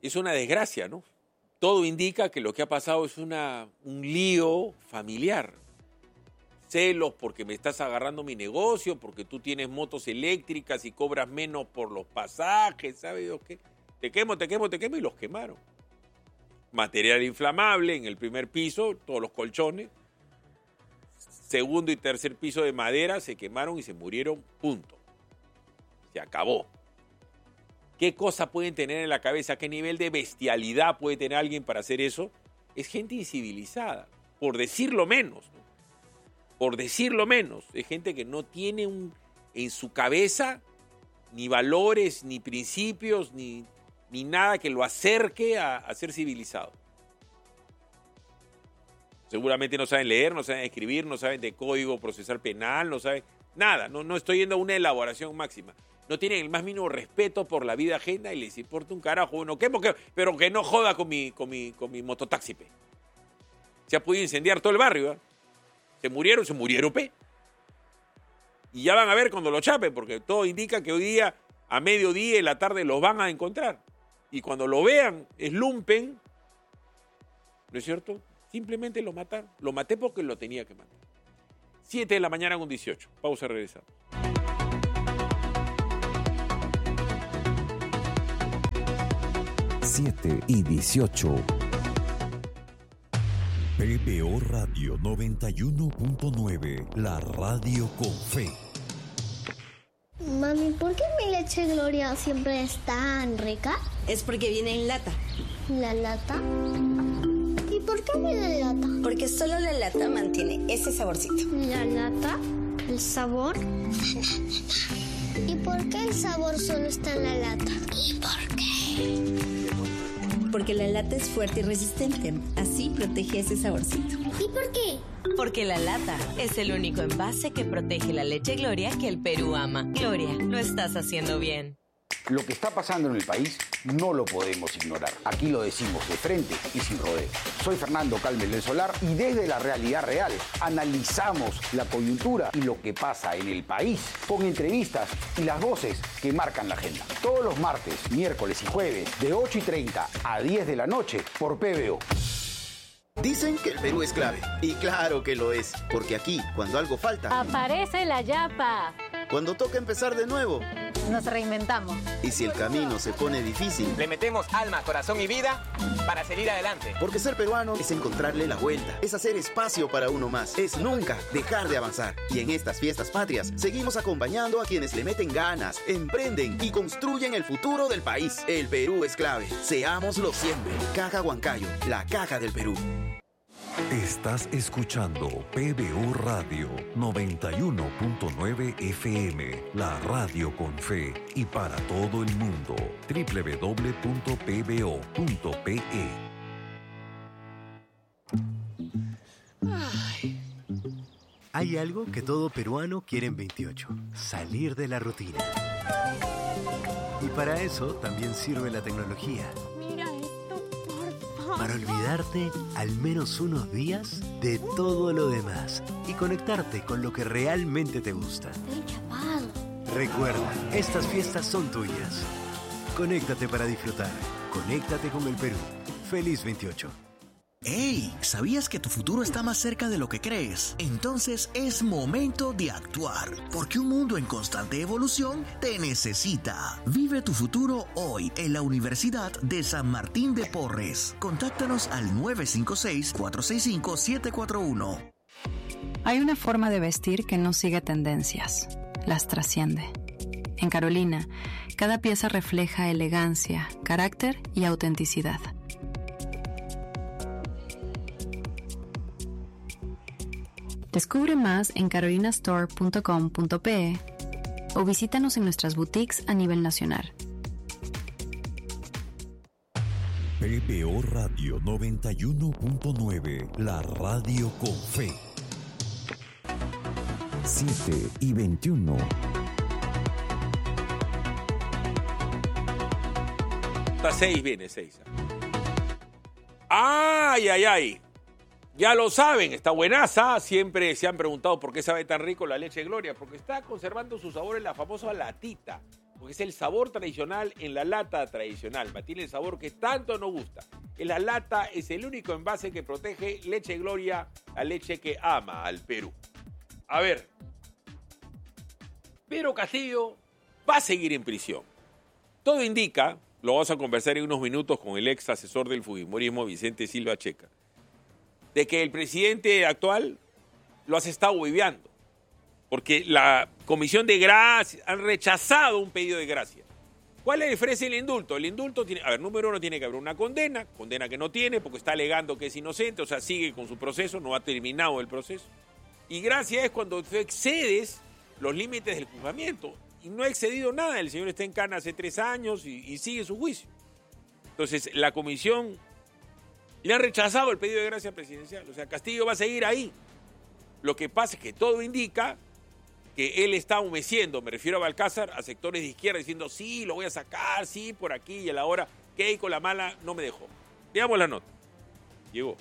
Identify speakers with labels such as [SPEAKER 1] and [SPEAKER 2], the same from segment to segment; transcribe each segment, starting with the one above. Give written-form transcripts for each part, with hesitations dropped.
[SPEAKER 1] es una desgracia, ¿no? Todo indica que lo que ha pasado es un lío familiar. Celos porque me estás agarrando mi negocio, porque tú tienes motos eléctricas y cobras menos por los pasajes, ¿sabes qué? Te quemo, y los quemaron. Material inflamable en el primer piso, todos los colchones. Segundo y tercer piso de madera se quemaron y se murieron, punto. Se acabó. ¿Qué cosa pueden tener en la cabeza? ¿Qué nivel de bestialidad puede tener alguien para hacer eso? Es gente incivilizada, por decirlo menos, ¿no? Por decirlo menos. Es gente que no tiene en su cabeza ni valores, ni principios, ni nada que lo acerque a ser civilizado. Seguramente no saben leer, no saben escribir, no saben de código procesal penal, no saben nada. No estoy yendo a una elaboración máxima. No tienen el más mínimo respeto por la vida ajena y les importa un carajo. Bueno, ¿qué? Pero que no joda con mi mototaxi, pe. Se ha podido incendiar todo el barrio, ¿eh? Se murieron, pe. Y ya van a ver cuando lo chapen, porque todo indica que hoy día, a mediodía, en la tarde, los van a encontrar. Y cuando lo vean, es lumpen, ¿no es cierto? Simplemente lo mataron. Lo maté porque lo tenía que matar. 7 de la mañana con 18. Pausa, regresamos.
[SPEAKER 2] Siete y 18.
[SPEAKER 3] PBO Radio 91.9, la radio con fe.
[SPEAKER 4] Mami, ¿por qué mi leche Gloria siempre es tan rica?
[SPEAKER 5] Es porque viene en lata.
[SPEAKER 4] ¿La lata? ¿Y por qué viene en lata?
[SPEAKER 5] Porque solo la lata mantiene ese saborcito.
[SPEAKER 4] ¿La lata? ¿El sabor? ¿Y por qué el sabor solo está en la lata? ¿Y por qué?
[SPEAKER 5] Porque la lata es fuerte y resistente. Así protege ese saborcito.
[SPEAKER 4] ¿Y por qué?
[SPEAKER 6] Porque la lata es el único envase que protege la leche Gloria que el Perú ama. Gloria, lo estás haciendo bien.
[SPEAKER 7] Lo que está pasando en el país no lo podemos ignorar. Aquí lo decimos de frente y sin rodeo. Soy Fernando Calmes del Solar y desde la realidad real analizamos la coyuntura y lo que pasa en el país con entrevistas y las voces que marcan la agenda. Todos los martes, miércoles y jueves de 8:30 a 10 de la noche por PBO.
[SPEAKER 8] Dicen que el Perú es clave. Y claro que lo es. Porque aquí, cuando algo falta,
[SPEAKER 9] aparece la yapa.
[SPEAKER 8] Cuando toca empezar de nuevo,
[SPEAKER 9] nos reinventamos.
[SPEAKER 8] Y si el camino se pone difícil,
[SPEAKER 10] le metemos alma, corazón y vida para seguir adelante.
[SPEAKER 8] Porque ser peruano es encontrarle la vuelta, es hacer espacio para uno más, es nunca dejar de avanzar. Y en estas fiestas patrias, seguimos acompañando a quienes le meten ganas, emprenden y construyen el futuro del país. El Perú es clave. Seámoslo siempre. Caja Huancayo, la caja del Perú.
[SPEAKER 3] Estás escuchando PBO Radio 91.9 FM, la radio con fe y para todo el mundo. www.pbo.pe.
[SPEAKER 11] Hay algo que todo peruano quiere en 28, salir de la rutina. Y para eso también sirve la tecnología.
[SPEAKER 9] Mira esto, por favor.
[SPEAKER 11] Para olvidarte al menos unos días de todo lo demás y conectarte con lo que realmente te gusta.
[SPEAKER 4] Estoy chapado.
[SPEAKER 11] Recuerda, estas fiestas son tuyas. Conéctate para disfrutar. Conéctate con el Perú. Feliz 28.
[SPEAKER 12] ¡Hey! ¿Sabías que tu futuro está más cerca de lo que crees? Entonces es momento de actuar, porque un mundo en constante evolución te necesita. Vive tu futuro hoy en la Universidad de San Martín de Porres. Contáctanos al 956-465-741.
[SPEAKER 13] Hay una forma de vestir que no sigue tendencias, las trasciende. En Carolina, cada pieza refleja elegancia, carácter y autenticidad. Descubre más en carolinastore.com.pe o visítanos en nuestras boutiques a nivel nacional.
[SPEAKER 3] PBO Radio 91.9, la radio con fe.
[SPEAKER 2] 7 y 21.
[SPEAKER 1] Hasta 6 viene, 6. ¡Ay, ay, ay! Ya lo saben, está buenaza. Siempre se han preguntado por qué sabe tan rico la leche Gloria. Porque está conservando su sabor en la famosa latita. porque es el sabor tradicional en la lata tradicional, tiene el sabor que tanto nos gusta. En la lata es el único envase que protege Leche Gloria, la leche que ama al Perú. A ver, Pedro Castillo va a seguir en prisión. Todo indica, lo vamos a conversar en unos minutos con el ex asesor del fujimorismo, Vicente Silva Checa, de que el presidente actual lo has estado hueveando, porque la Comisión de Gracia han rechazado un pedido de gracia. ¿Cuál le ofrece el indulto? El indulto tiene, número uno, tiene que haber una condena que no tiene porque está alegando que es inocente, o sea, sigue con su proceso, no ha terminado el proceso. Y gracia es cuando tú excedes los límites del juzgamiento. Y no ha excedido nada, el señor está en cana hace 3 años y sigue su juicio. Entonces, la comisión le ha rechazado el pedido de gracia presidencial. O sea, Castillo va a seguir ahí. Lo que pasa es que todo indica que él está humeciendo, me refiero a Balcázar, a sectores de izquierda, diciendo, sí, lo voy a sacar, sí, por aquí, y a la hora que con la mala no me dejó. Veamos la nota. Llegó.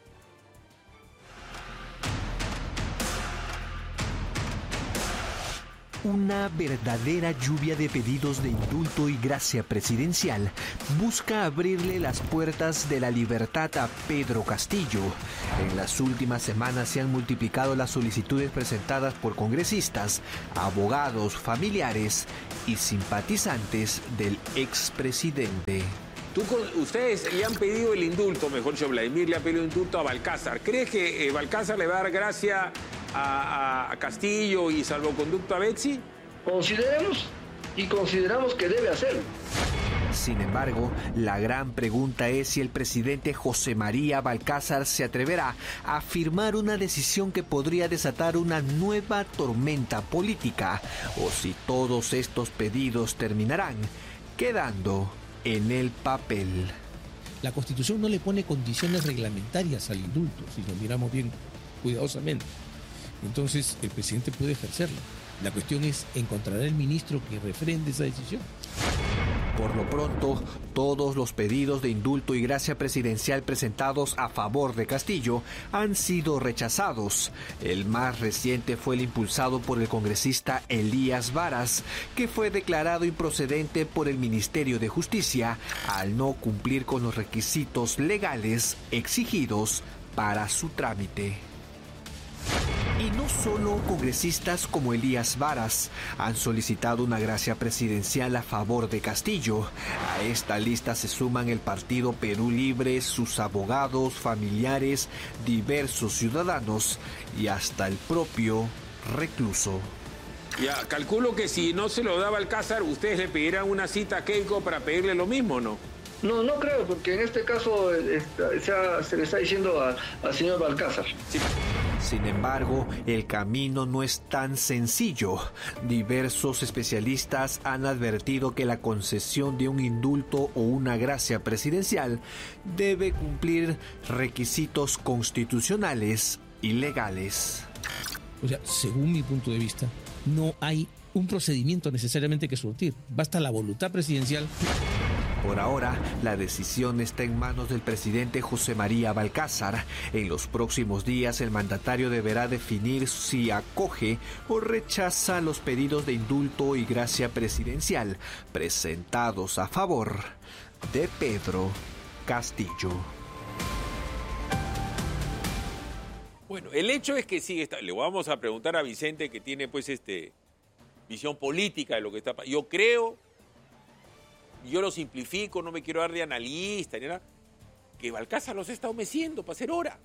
[SPEAKER 14] Una verdadera lluvia de pedidos de indulto y gracia presidencial busca abrirle las puertas de la libertad a Pedro Castillo. En las últimas semanas se han multiplicado las solicitudes presentadas por congresistas, abogados, familiares y simpatizantes del expresidente.
[SPEAKER 1] Ustedes le han pedido el indulto, mejor dicho, Vladimir le ha pedido el indulto a Balcázar. ¿Crees que Balcázar le va a dar gracia a Castillo y salvoconducto a Betsy?
[SPEAKER 15] Consideramos que debe hacerlo.
[SPEAKER 14] Sin embargo, la gran pregunta es si el presidente José María Balcázar se atreverá a firmar una decisión que podría desatar una nueva tormenta política, o si todos estos pedidos terminarán quedando en el papel.
[SPEAKER 16] La Constitución no le pone condiciones reglamentarias al indulto, si lo miramos bien cuidadosamente. Entonces, el presidente puede ejercerlo. La cuestión es, ¿encontrará el ministro que refrende esa decisión?
[SPEAKER 14] Por lo pronto, todos los pedidos de indulto y gracia presidencial presentados a favor de Castillo han sido rechazados. El más reciente fue el impulsado por el congresista Elías Varas, que fue declarado improcedente por el Ministerio de Justicia al no cumplir con los requisitos legales exigidos para su trámite. Y no solo congresistas como Elías Varas han solicitado una gracia presidencial a favor de Castillo. A esta lista se suman el Partido Perú Libre, sus abogados, familiares, diversos ciudadanos y hasta el propio recluso.
[SPEAKER 1] Ya, calculo que si no se lo daba Balcázar, ustedes le pedirán una cita a Keiko para pedirle lo mismo, ¿no?
[SPEAKER 15] No creo, porque en este caso se le está diciendo al señor Balcázar.
[SPEAKER 1] Sí.
[SPEAKER 14] Sin embargo, el camino no es tan sencillo. Diversos especialistas han advertido que la concesión de un indulto o una gracia presidencial debe cumplir requisitos constitucionales y legales.
[SPEAKER 16] O sea, según mi punto de vista, no hay un procedimiento necesariamente que surtir. Basta la voluntad presidencial.
[SPEAKER 14] Por ahora, la decisión está en manos del presidente José María Balcázar. En los próximos días, el mandatario deberá definir si acoge o rechaza los pedidos de indulto y gracia presidencial presentados a favor de Pedro Castillo.
[SPEAKER 1] Bueno, el hecho es que sigue. Le vamos a preguntar a Vicente, que tiene pues visión política de lo que está pasando. Yo creo, yo lo simplifico, no me quiero dar de analista ni nada, que Balcázar los está humeciendo para hacer hora.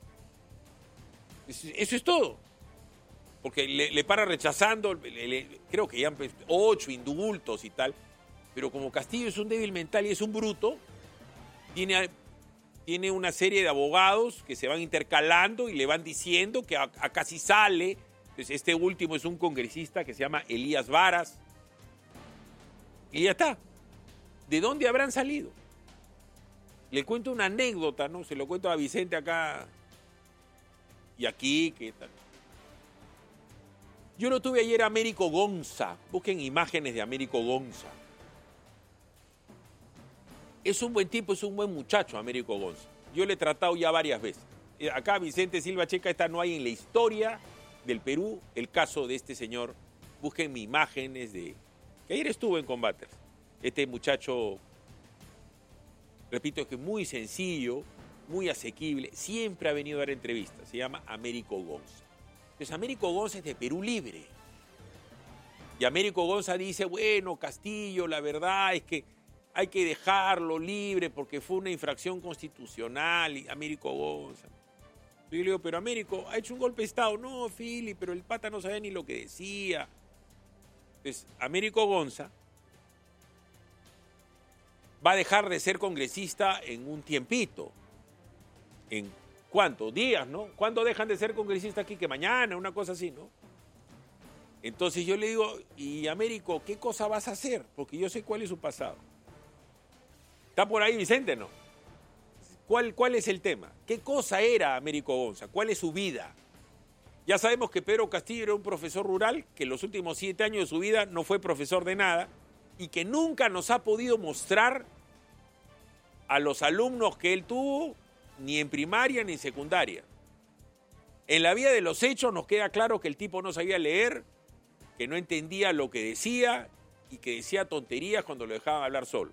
[SPEAKER 1] Eso es todo. Porque le para rechazando, creo que ya 8 indultos y tal, pero como Castillo es un débil mental y es un bruto, tiene una serie de abogados que se van intercalando y le van diciendo que acá sí sale. Entonces, este último es un congresista que se llama Elías Varas. Y ya está. ¿De dónde habrán salido? Le cuento una anécdota, ¿no? Se lo cuento a Vicente acá y aquí, ¿qué tal? Yo lo tuve ayer a Américo Gonza. Busquen imágenes de Américo Gonza. Es un buen tipo, es un buen muchacho, Américo Gonza. Yo le he tratado ya varias veces. Acá Vicente Silva Checa, no hay en la historia del Perú el caso de este señor. Busquen imágenes de que ayer estuvo en Combaters. Este muchacho, repito, es que es muy sencillo, muy asequible, siempre ha venido a dar entrevistas, se llama Américo Gonza. Entonces Américo Gonza es de Perú Libre. Y Américo Gonza dice, bueno, Castillo, la verdad es que hay que dejarlo libre porque fue una infracción constitucional. Y Américo Gonza. Yo le digo, pero Américo, ha hecho un golpe de Estado. No, Fili, pero el pata no sabía ni lo que decía. Entonces, Américo Gonza va a dejar de ser congresista en un tiempito. ¿En cuántos días, no? ¿Cuándo dejan de ser congresista aquí? Que mañana, una cosa así, ¿no? Entonces yo le digo, y Américo, ¿qué cosa vas a hacer? Porque yo sé cuál es su pasado. ¿Está por ahí Vicente, no? ¿Cuál es el tema? ¿Qué cosa era Américo Gonza? ¿Cuál es su vida? Ya sabemos que Pedro Castillo era un profesor rural, que en los últimos 7 años de su vida no fue profesor de nada y que nunca nos ha podido mostrar a los alumnos que él tuvo, ni en primaria ni en secundaria. En la vida de los hechos nos queda claro que el tipo no sabía leer, que no entendía lo que decía y que decía tonterías cuando lo dejaban hablar solo.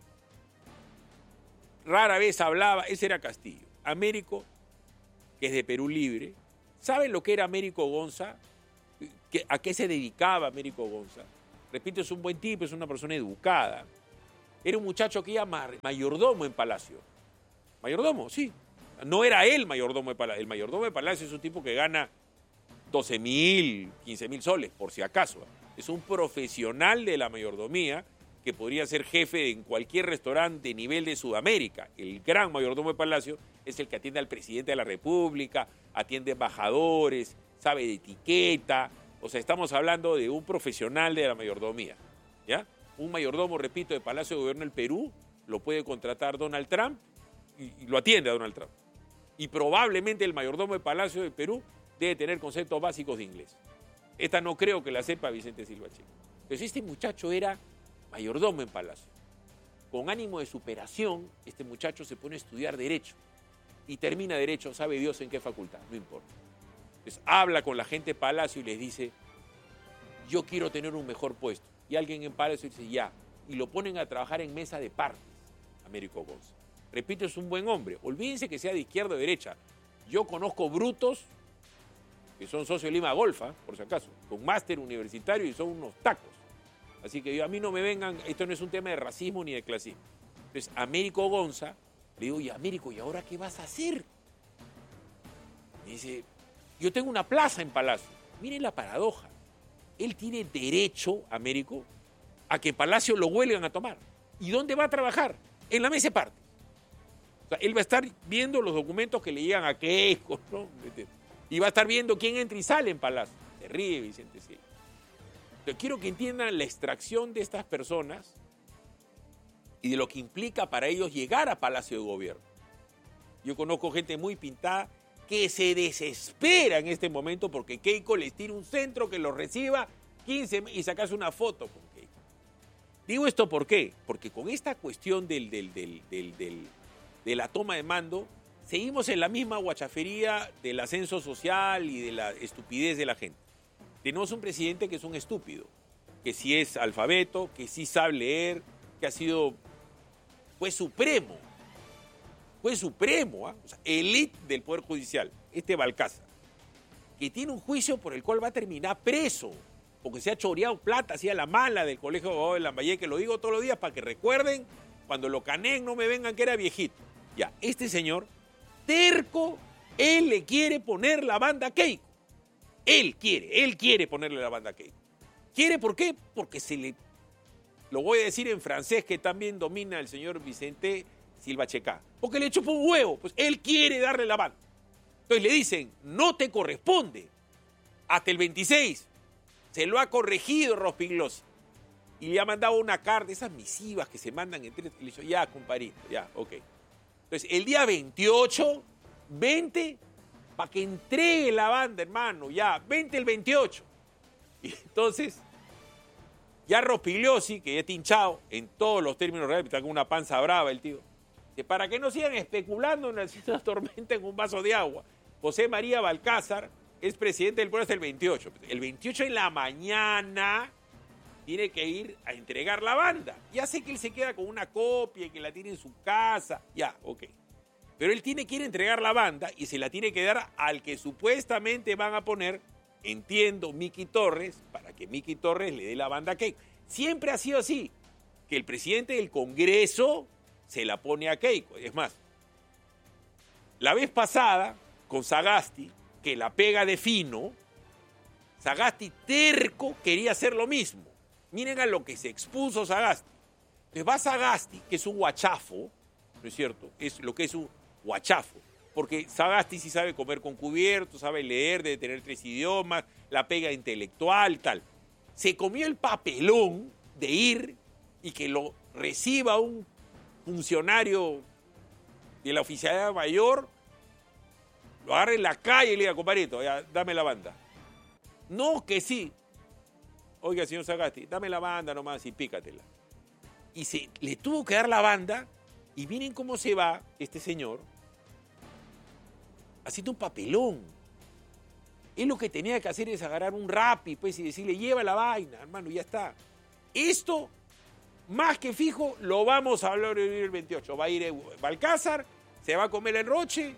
[SPEAKER 1] Rara vez hablaba, ese era Castillo. Américo, que es de Perú Libre, ¿saben lo que era Américo Gonza? ¿A qué se dedicaba Américo Gonza? Repito, es un buen tipo, es una persona educada. Era un muchacho que iba mayordomo en Palacio. Mayordomo, sí. No era él mayordomo de Palacio. El mayordomo de Palacio es un tipo que gana 12.000, 15.000 soles, por si acaso. Es un profesional de la mayordomía que podría ser jefe en cualquier restaurante de nivel de Sudamérica. El gran mayordomo de Palacio es el que atiende al presidente de la República, atiende embajadores, sabe de etiqueta. O sea, estamos hablando de un profesional de la mayordomía, ¿ya? Un mayordomo, repito, de Palacio de Gobierno del Perú, lo puede contratar Donald Trump y lo atiende a Donald Trump. Y probablemente el mayordomo de Palacio de Perú debe tener conceptos básicos de inglés. Esta no creo que la sepa Vicente Silva Checa. Pero este muchacho era mayordomo en Palacio. Con ánimo de superación, este muchacho se pone a estudiar Derecho. Y termina Derecho, sabe Dios en qué facultad, no importa. Entonces habla con la gente de Palacio y les dice, yo quiero tener un mejor puesto. Y alguien en Palacio dice, ya. Y lo ponen a trabajar en mesa de partes, Américo Gonza. Repito, es un buen hombre. Olvídense que sea de izquierda o derecha. Yo conozco brutos que son socios de Lima Golfa, por si acaso, con máster universitario y son unos tacos. Así que a mí no me vengan, esto no es un tema de racismo ni de clasismo. Entonces, Américo Gonza, le digo, oye, Américo, ¿y ahora qué vas a hacer? Me dice, yo tengo una plaza en Palacio. Miren la paradoja. Él tiene derecho, Américo, a que en Palacio lo huelgan a tomar. ¿Y dónde va a trabajar? En la mesa de parte. O sea, él va a estar viendo los documentos que le llegan a Keiko, ¿no? Y va a estar viendo quién entra y sale en Palacio. Se ríe Vicente Silva. Entonces, quiero que entiendan la extracción de estas personas y de lo que implica para ellos llegar a Palacio de Gobierno. Yo conozco gente muy pintada que se desespera en este momento porque Keiko les tira un centro que los reciba 15 y sacas una foto con Keiko. Digo esto ¿por qué? Porque con esta cuestión de la toma de mando, seguimos en la misma guachafería del ascenso social y de la estupidez de la gente. Tenemos un presidente que es un estúpido, que sí es alfabeto, que sí sabe leer, que ha sido juez supremo, o sea, élite del Poder Judicial, este Balcázar, que tiene un juicio por el cual va a terminar preso, porque se ha choreado plata, hacía la mala del Colegio de Abogados de Lambayeque, que lo digo todos los días para que recuerden, cuando lo caneen no me vengan que era viejito. Ya, este señor, terco, él le quiere poner la banda a Keiko. Él quiere ponerle la banda a Keiko. ¿Quiere por qué? Porque lo voy a decir en francés que también domina el señor Vicente Silva Checa. Porque le chupó un huevo, pues él quiere darle la banda. Entonces le dicen, no te corresponde. Hasta el 26 se lo ha corregido Rospigliosi. Y le ha mandado una carta, esas misivas que se mandan entre... Y le dijo, ya, compadrito, ya, ok. Entonces, el día 28, 20, para que entregue la banda, hermano, ya, 20 el 28. Y entonces, ya Rospigliosi, que ya está hinchado en todos los términos reales, está con una panza brava el tío, que para que no sigan especulando en una tormenta en un vaso de agua, José María Balcázar es presidente del pueblo hasta el 28. El 28 en la mañana tiene que ir a entregar la banda. Ya sé que él se queda con una copia y que la tiene en su casa. Ya, ok. Pero él tiene que ir a entregar la banda y se la tiene que dar al que supuestamente van a poner, entiendo, Miki Torres, para que Miki Torres le dé la banda a Keiko. Siempre ha sido así, que el presidente del Congreso se la pone a Keiko. Es más, la vez pasada, con Sagasti, que la pega de fino, Sagasti terco quería hacer lo mismo. Miren a lo que se expuso Sagasti. Entonces va Sagasti, que es un guachafo, ¿no es cierto? Es lo que es un guachafo. Porque Sagasti sí sabe comer con cubierto, sabe leer, debe tener 3 idiomas, la pega intelectual, tal. Se comió el papelón de ir y que lo reciba un funcionario de la oficialidad mayor, lo agarra en la calle y le diga, compadrito, ya, dame la banda. No, que sí. Oiga, señor Sagasti, dame la banda nomás y pícatela. Y le tuvo que dar la banda y miren cómo se va este señor haciendo un papelón. Él lo que tenía que hacer es agarrar un Rappi pues, y decirle, lleva la vaina, hermano, ya está. Esto, más que fijo, lo vamos a hablar el 28. Va a ir Balcázar, se va a comer el Roche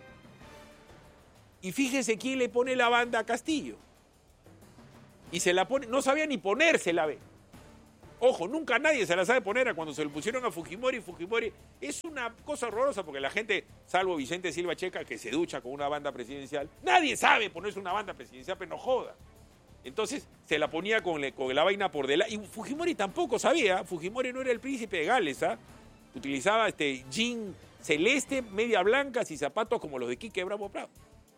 [SPEAKER 1] y fíjense quién le pone la banda a Castillo. Y se la pone, no sabía ni ponérsela, ve. Ojo, nunca nadie se la sabe poner a cuando se lo pusieron a Fujimori. Fujimori es una cosa horrorosa porque la gente, salvo Vicente Silva Checa, que se ducha con una banda presidencial, nadie sabe ponerse una banda presidencial, pero no joda. Entonces se la ponía con la vaina por delante. Y Fujimori tampoco sabía. Fujimori no era el príncipe de Gales, ¿ah? Utilizaba jean celeste, media blancas y zapatos como los de Quique Bravo Prado.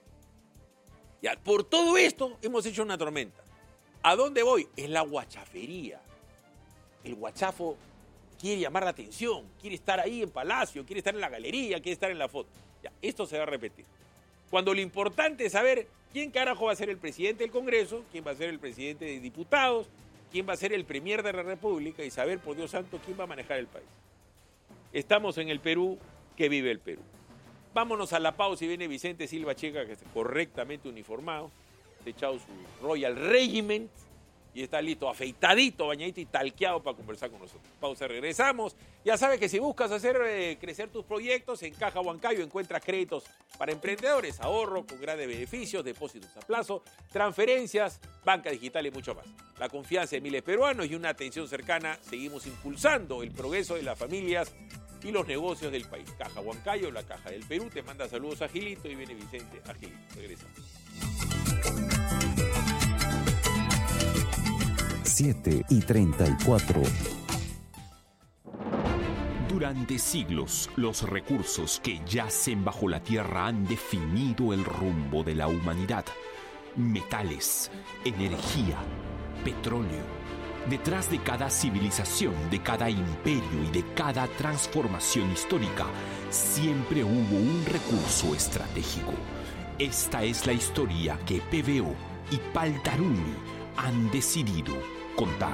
[SPEAKER 1] Ya, por todo esto hemos hecho una tormenta. ¿A dónde voy? Es la guachafería. El guachafo quiere llamar la atención, quiere estar ahí en Palacio, quiere estar en la galería, quiere estar en la foto. Ya, esto se va a repetir. Cuando lo importante es saber quién carajo va a ser el presidente del Congreso, quién va a ser el presidente de diputados, quién va a ser el premier de la República y saber, por Dios santo, quién va a manejar el país. Estamos en el Perú, que vive el Perú. Vámonos a la pausa y viene Vicente Silva Checa, que está correctamente uniformado, ha echado su Royal Regiment y está listo, afeitadito, bañadito y talqueado para conversar con nosotros. Pausa, regresamos. Ya sabes que si buscas hacer crecer tus proyectos, en Caja Huancayo encuentras créditos para emprendedores, ahorro con grandes beneficios, depósitos a plazo, transferencias, banca digital y mucho más. La confianza de miles de peruanos y una atención cercana, seguimos impulsando el progreso de las familias y los negocios del país. Caja Huancayo, la Caja del Perú, te manda saludos a Gilito y viene Vicente a Gilito. Regresamos.
[SPEAKER 2] 7:34.
[SPEAKER 17] Durante siglos, los recursos que yacen bajo la tierra han definido el rumbo de la humanidad. Metales, energía, petróleo. Detrás de cada civilización, de cada imperio y de cada transformación histórica, siempre hubo un recurso estratégico. Esta es la historia que PBO y Paltaruni han decidido contar.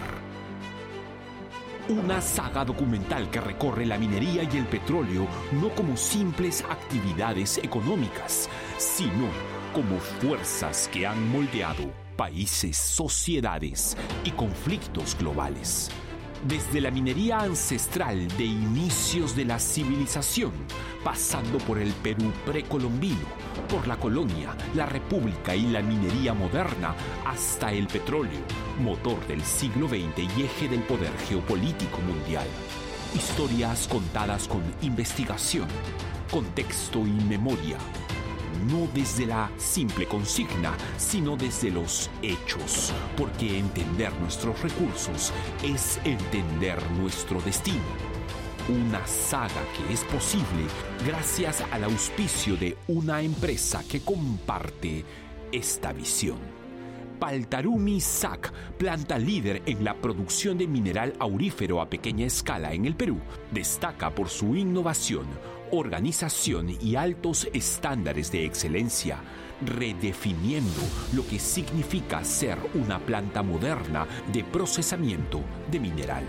[SPEAKER 17] Una saga documental que recorre la minería y el petróleo no como simples actividades económicas, sino como fuerzas que han moldeado países, sociedades y conflictos globales. Desde la minería ancestral de inicios de la civilización, pasando por el Perú precolombino, por la colonia, la república y la minería moderna, hasta el petróleo, motor del siglo XX y eje del poder geopolítico mundial. Historias contadas con investigación, contexto y memoria. No desde la simple consigna, sino desde los hechos, porque entender nuestros recursos es entender nuestro destino. Una saga que es posible gracias al auspicio de una empresa que comparte esta visión. Paltaruni SAC, planta líder en la producción de mineral aurífero a pequeña escala en el Perú, destaca por su innovación, organización y altos estándares de excelencia, redefiniendo lo que significa ser una planta moderna de procesamiento de mineral.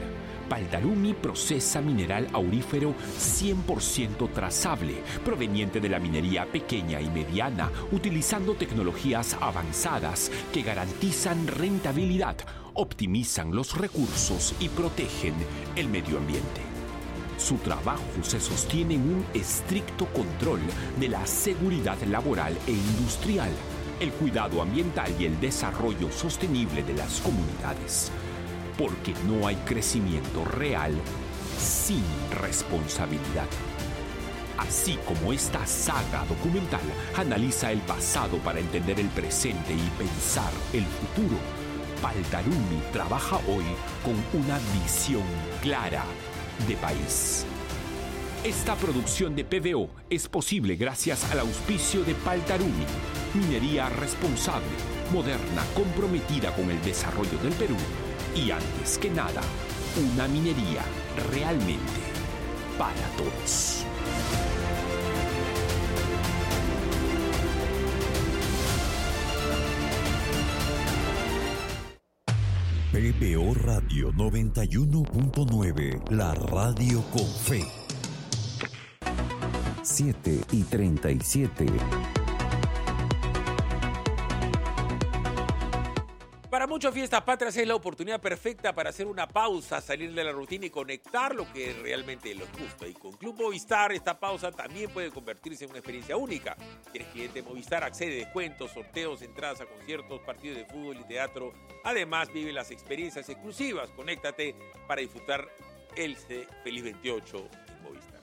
[SPEAKER 17] Paldarumi procesa mineral aurífero 100% trazable, proveniente de la minería pequeña y mediana, utilizando tecnologías avanzadas que garantizan rentabilidad, optimizan los recursos y protegen el medio ambiente. Su trabajo se sostiene en un estricto control de la seguridad laboral e industrial, el cuidado ambiental y el desarrollo sostenible de las comunidades. Porque no hay crecimiento real sin responsabilidad. Así como esta saga documental analiza el pasado para entender el presente y pensar el futuro, Paldarumi trabaja hoy con una visión clara de país. Esta producción de PBO es posible gracias al auspicio de Paldarumi, minería responsable, moderna, comprometida con el desarrollo del Perú y, antes que nada, una minería realmente para todos.
[SPEAKER 3] PBO Radio 91.9, la radio con fe.
[SPEAKER 2] 7:37.
[SPEAKER 1] Para muchos Fiestas Patrias es la oportunidad perfecta para hacer una pausa, salir de la rutina y conectar lo que realmente les gusta. Y con Club Movistar esta pausa también puede convertirse en una experiencia única. Si eres cliente de Movistar, accede a descuentos, sorteos, entradas a conciertos, partidos de fútbol y teatro. Además, vive las experiencias exclusivas. Conéctate para disfrutar el feliz 28 en Movistar.